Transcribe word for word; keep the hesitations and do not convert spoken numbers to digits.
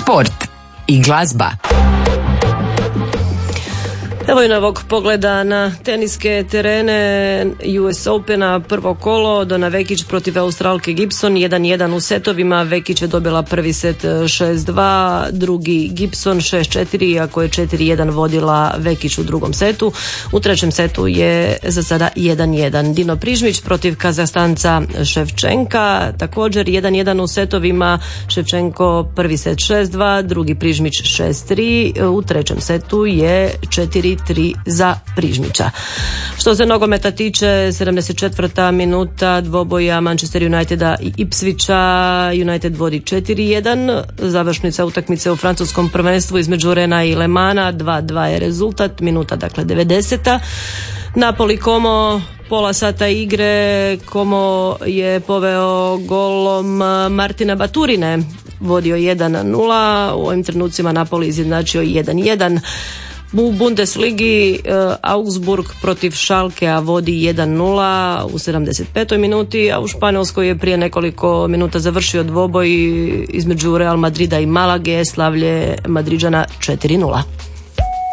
sport i glazba. Evo i novog pogleda na teniske terene U S Opena, prvo kolo, Dona Vekić protiv Australke Gibson, jedan jedan u setovima. Vekić je dobila prvi set šest dva, drugi Gibson šest četiri, iako je četiri jedan vodila Vekić u drugom setu. U trećem setu je za sada jedan jedan. Dino Prižmić protiv Kazahstanca Ševčenka, također jedan jedan u setovima. Ševčenko prvi set šest dva, drugi Prižmić šest tri, u trećem setu je četiri tri za Prižmića. Što se nogometa tiče, sedamdeset četvrta minuta dvoboja Manchester Uniteda i Ipswicha. United vodi četiri jedan. Završnica utakmice u francuskom prvenstvu između Rena i Le Mana, dva dva je rezultat, minuta dakle devedeseta. Napoli Como, pola sata igre, Como je poveo golom Martina Baturine, vodio jedan nula, u ovim trenucima Napoli izjednačio jedan jedan. U Bundesligi Augsburg protiv Schalkea vodi jedan nula u sedamdeset petoj minuti, a u Španjolskoj je prije nekoliko minuta završio dvoboj između Real Madrida i Malage, slavlje Madriđana četiri nula.